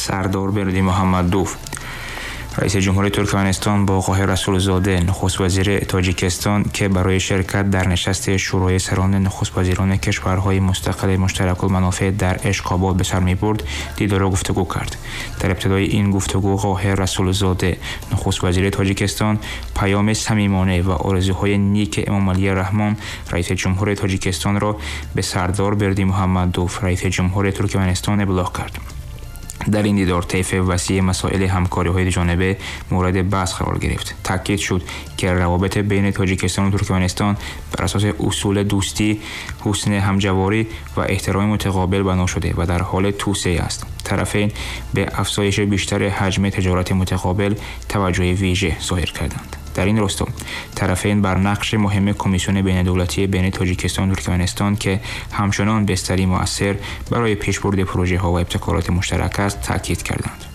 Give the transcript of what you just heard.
سردار بردی محمدوف. رئیس جمهوری ترکمنستان با آقای رسولزاده نخست وزیر تاجیکستان که برای شرکت در نشست شورای سران نخست وزیران کشورهای مستقل مشترک المنافع در اشخاباد به سر می‌برد دیدار و گفتگو کرد. در ابتدای این گفتگو آقای رسولزاده نخست وزیر تاجیکستان پیام صمیمانه و آرزوهای نیک امام علی رحمان رئیس جمهور تاجیکستان را به سردار بردی محمدوف رئیس جمهور ترکمنستان ابلاغ کرد. در این دیدار طیف وسیع مسائل همکاری‌های دوجانبه مورد بحث قرار گرفت. تاکید شد که روابط بین تاجیکستان و ترکمنستان بر اساس اصول دوستی، حسن همجواری و احترام متقابل بنا شده و در حال توسعه است. طرفین به افزایش بیشتر حجم تجارت متقابل توجه ویژه ظاهر کردند. در این راستا طرفین بر نقش مهم کمیسیون بین‌الدولتی بین تاجیکستان و ترکمنستان که همچنان بستری مؤثر برای پیشبرد پروژه‌ها و ابتکارات مشترک است تاکید کردند.